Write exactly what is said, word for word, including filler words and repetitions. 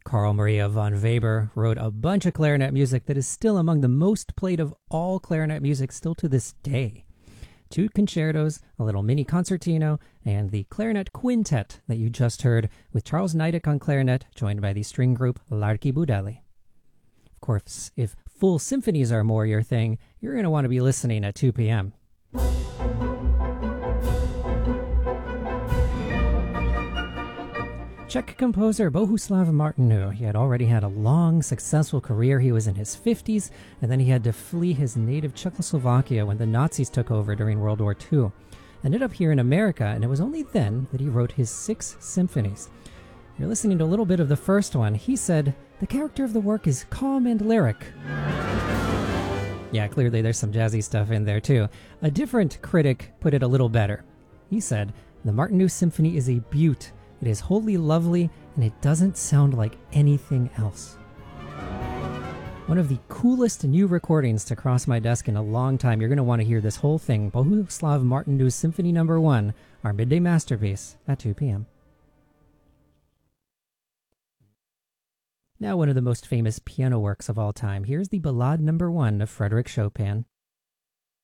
Carl Maria von Weber wrote a bunch of clarinet music that is still among the most played of all clarinet music still to this day. Two concertos, a little mini concertino, and the clarinet quintet that you just heard with Charles Niedek on clarinet, joined by the string group L'Archibudelli. Of course, if full symphonies are more your thing, you're going to want to be listening at two p.m. Czech composer Bohuslav Martinu. He had already had a long, successful career. He was in his fifties, and then he had to flee his native Czechoslovakia when the Nazis took over during World War Two. Ended up here in America, and it was only then that he wrote his six symphonies. You're listening to a little bit of the first one. He said, "The character of the work is calm and lyric." Yeah, clearly there's some jazzy stuff in there too. A different critic put it a little better. He said, "The Martinu Symphony is a beaut. It is wholly lovely, and it doesn't sound like anything else." One of the coolest new recordings to cross my desk in a long time. You're going to want to hear this whole thing. Bohuslav Martinu Symphony Number One, our midday masterpiece at two p.m. Now one of the most famous piano works of all time. Here's the Ballade Number One of Frédéric Chopin.